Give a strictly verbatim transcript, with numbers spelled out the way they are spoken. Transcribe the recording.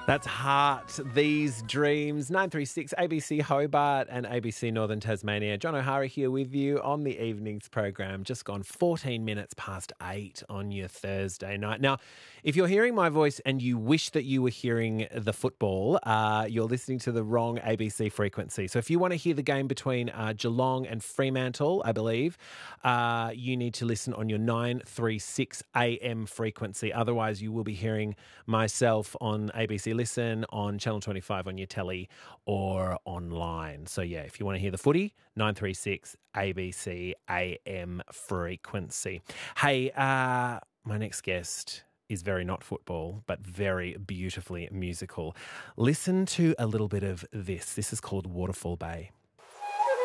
That's Heart, These Dreams, nine three six A B C Hobart and A B C Northern Tasmania. John O'Hara here with you on the evenings program. Just gone fourteen minutes past eight on your Thursday night. Now, if you're hearing my voice and you wish that you were hearing the football, uh, you're listening to the wrong A B C frequency. So if you want to hear the game between uh, Geelong and Fremantle, I believe, uh, you need to listen on your nine three six A M frequency. Otherwise, you will be hearing myself on A B C Listen, on Channel twenty-five on your telly or online. So, yeah, if you want to hear the footy, nine three six A B C A M frequency. Hey, uh, my next guest is very not football, but very beautifully musical. Listen to a little bit of this. This is called Waterfall Bay.